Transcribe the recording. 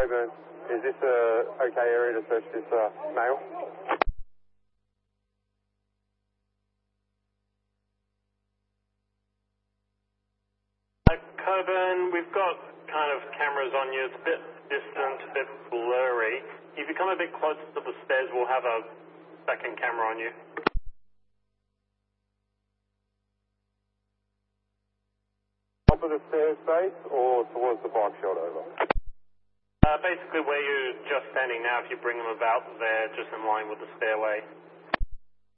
Coburn, is this a okay area to search this male? Coburn, we've got kind of cameras on you. It's a bit distant, a bit blurry. If you come a bit closer to the stairs, we'll have a second camera on you. Top of the stairs base or towards the bike shot over? Basically where you're just standing now, if you bring them about there, just in line with the stairway.